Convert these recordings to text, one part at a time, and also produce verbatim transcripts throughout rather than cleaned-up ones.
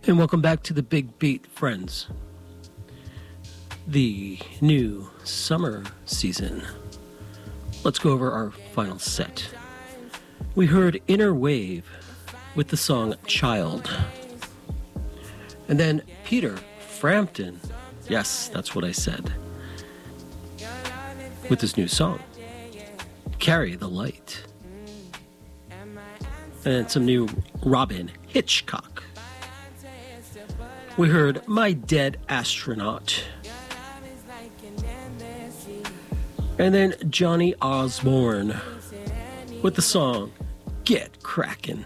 And welcome back to the Big Beat, friends. The new summer season. Let's go over our final set. We heard Inner Wave with the song Child. And then Peter Frampton, yes, that's what I said, with his new song, Carry the Light. And some new Robin Hitchcock. We heard My Dead Astronaut. And then Johnny Osborne with the song Get Crackin'.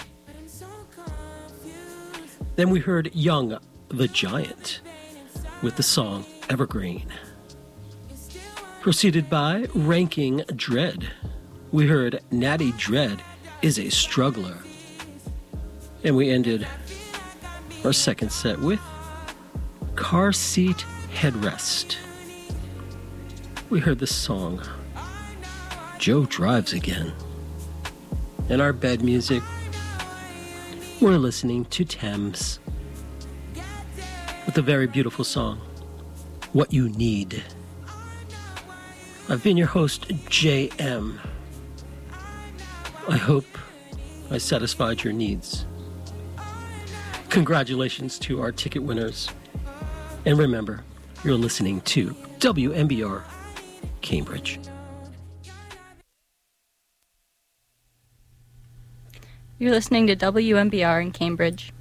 Then we heard Young the Giant with the song Evergreen. Proceeded by Ranking Dread. We heard Natty Dread Is a Struggler. And we ended our second set with Car Seat Headrest. We heard the song Joe Drives Again. And our bed music, we're listening to Thames with a very beautiful song, What You Need. I've been your host, J M. I hope I satisfied your needs. Congratulations to our ticket winners. And remember, you're listening to W M B R Cambridge. You're listening to W M B R in Cambridge.